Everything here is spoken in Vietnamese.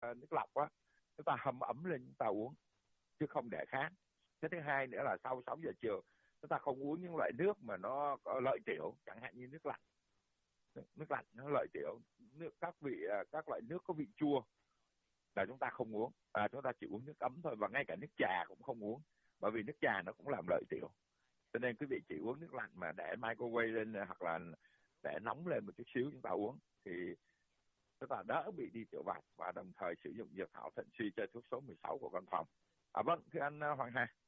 nước lọc á, chúng ta hâm ấm lên chúng ta uống chứ không để khát. Cái thứ hai nữa là sau 6 giờ chiều chúng ta không uống những loại nước mà nó có lợi tiểu, chẳng hạn như nước lạnh. Nước lạnh nó lợi tiểu, các loại nước có vị chua là chúng ta không uống, chúng ta chỉ uống nước ấm thôi, và ngay cả nước trà cũng không uống, bởi vì nước trà nó cũng làm lợi tiểu. Cho nên quý vị chỉ uống nước lạnh mà để microwave lên hoặc là để nóng lên một chút xíu chúng ta uống thì chúng ta đỡ bị đi tiểu vặt, và đồng thời sử dụng dược thảo thận suy chơi thuốc số 16 của văn phòng. Vâng, thưa anh Hoàng Hà.